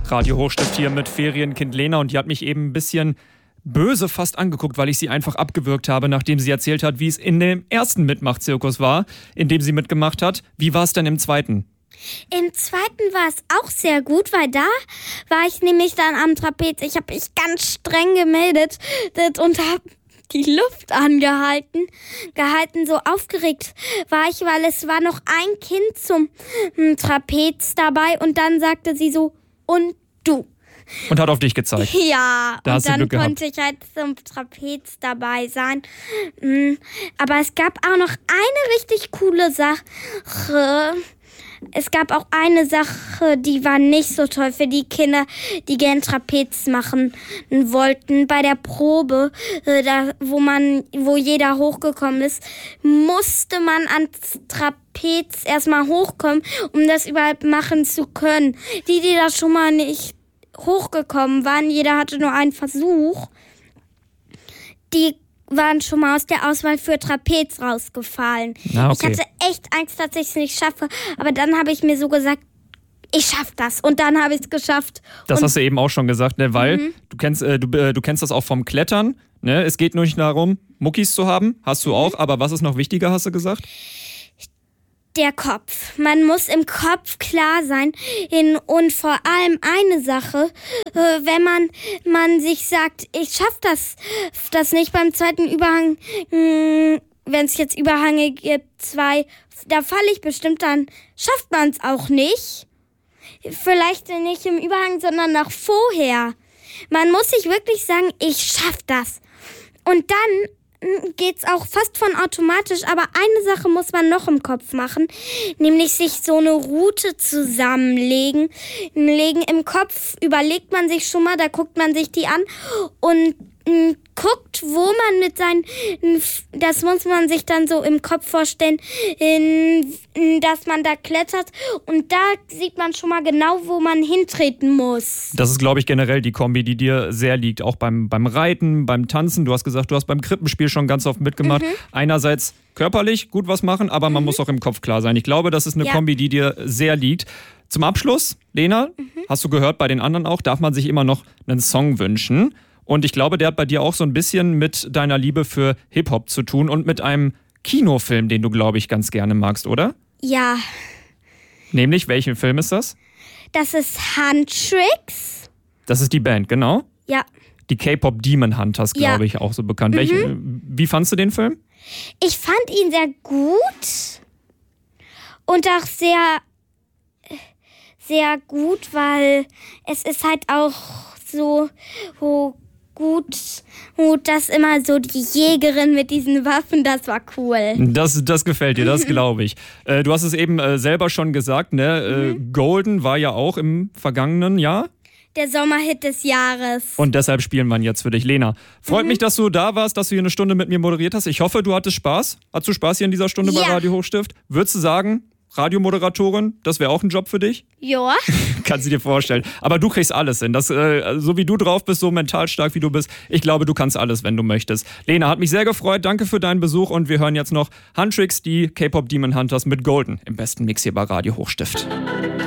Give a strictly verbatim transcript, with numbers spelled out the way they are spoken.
Radio Hochstift hier mit Ferienkind Lena und die hat mich eben ein bisschen böse fast angeguckt, weil ich sie einfach abgewürgt habe, nachdem sie erzählt hat, wie es in dem ersten Mitmachzirkus war, in dem sie mitgemacht hat. Wie war es denn im zweiten? Im zweiten war es auch sehr gut, weil da war ich nämlich dann am Trapez. Ich habe mich ganz streng gemeldet und habe die Luft angehalten, gehalten, so aufgeregt war ich, weil es war noch ein Kind zum Trapez dabei und dann sagte sie so, und du. Und hat auf dich gezeigt. Ja, da und dann konnte ich halt zum Trapez dabei sein. Aber es gab auch noch eine richtig coole Sache. Es gab auch eine Sache, die war nicht so toll für die Kinder, die gern Trapez machen wollten. Bei der Probe, da, wo man, wo jeder hochgekommen ist, musste man ans Trapez erstmal hochkommen, um das überhaupt machen zu können. Die, die da schon mal nicht hochgekommen waren, jeder hatte nur einen Versuch, die waren schon mal aus der Auswahl für Trapez rausgefallen. Ah, okay. Ich hatte echt Angst, dass ich es nicht schaffe, aber dann habe ich mir so gesagt, ich schaffe das und dann habe ich es geschafft. Das und hast du eben auch schon gesagt, ne? Weil mhm. du kennst, äh, du, äh, du kennst das auch vom Klettern. Ne? Es geht nur nicht darum, Muckis zu haben, hast du auch, aber was ist noch wichtiger, hast du gesagt? Der Kopf. Man muss im Kopf klar sein. In, und vor allem eine Sache, äh, wenn man, man sich sagt, ich schaff das, das nicht beim zweiten Überhang, wenn es jetzt Überhänge gibt, zwei, da falle ich bestimmt, dann schafft man es auch nicht. Vielleicht nicht im Überhang, sondern noch vorher. Man muss sich wirklich sagen, ich schaff das. Und dann geht's auch fast von automatisch, aber eine Sache muss man noch im Kopf machen, nämlich sich so eine Route zusammenlegen. Legen im Kopf überlegt man sich schon mal, da guckt man sich die an und mh, guckt, wo man mit seinen, das muss man sich dann so im Kopf vorstellen, in, dass man da klettert und da sieht man schon mal genau, wo man hintreten muss. Das ist, glaube ich, generell die Kombi, die dir sehr liegt, auch beim, beim Reiten, beim Tanzen. Du hast gesagt, du hast beim Krippenspiel schon ganz oft mitgemacht. Mhm. Einerseits körperlich gut was machen, aber man mhm. muss auch im Kopf klar sein. Ich glaube, das ist eine ja. Kombi, die dir sehr liegt. Zum Abschluss, Lena, mhm. hast du gehört, bei den anderen auch, darf man sich immer noch einen Song wünschen. Und ich glaube, der hat bei dir auch so ein bisschen mit deiner Liebe für Hip-Hop zu tun und mit einem Kinofilm, den du, glaube ich, ganz gerne magst, oder? Ja. Nämlich, welchen Film ist das? Das ist Huntrix. Das ist die Band, genau? Ja. Die K-Pop Demon Hunters, glaube ja. ich, auch so bekannt. Mhm. Welche, wie fandst du den Film? Ich fand ihn sehr gut und auch sehr, sehr gut, weil es ist halt auch so, wo gut, gut, das immer so die Jägerin mit diesen Waffen, das war cool. Das, das gefällt dir, das glaube ich. Äh, du hast es eben äh, selber schon gesagt, ne? Mhm. Äh, Golden war ja auch im vergangenen Jahr. Der Sommerhit des Jahres. Und deshalb spielen wir ihn jetzt für dich. Lena, freut mhm. mich, dass du da warst, dass du hier eine Stunde mit mir moderiert hast. Ich hoffe, du hattest Spaß. Hattest du Spaß hier in dieser Stunde ja. bei Radio Hochstift? Würdest du sagen, Radiomoderatorin, das wäre auch ein Job für dich? Ja. Kannst du dir vorstellen. Aber du kriegst alles hin. Das, äh, so wie du drauf bist, so mental stark wie du bist. Ich glaube, du kannst alles, wenn du möchtest. Lena, hat mich sehr gefreut. Danke für deinen Besuch. Und wir hören jetzt noch Huntrix, die K-Pop Demon Hunters mit Golden im besten Mix hier bei Radio Hochstift.